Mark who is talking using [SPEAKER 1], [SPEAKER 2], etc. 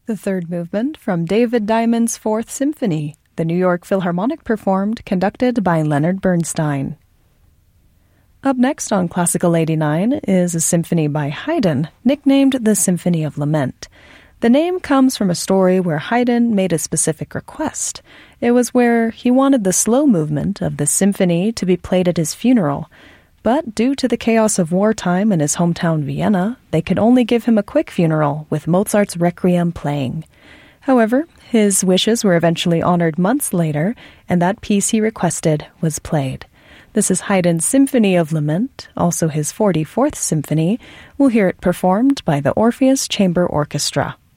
[SPEAKER 1] The third movement from David Diamond's Fourth Symphony, the New York Philharmonic performed, conducted by Leonard Bernstein. Up next on Classical 89 is a symphony by Haydn, nicknamed the Symphony of Lament. The name comes from a story where Haydn made a specific request. It was where he wanted the slow movement of the symphony to be played at his funeral. But due to the chaos of wartime in his hometown Vienna, they could only give him a quick funeral with Mozart's Requiem playing. However, his wishes were eventually honored months later, and that piece he requested was played. This is Haydn's Symphony of Lament, also his 44th Symphony. We'll hear it performed by the Orpheus Chamber Orchestra.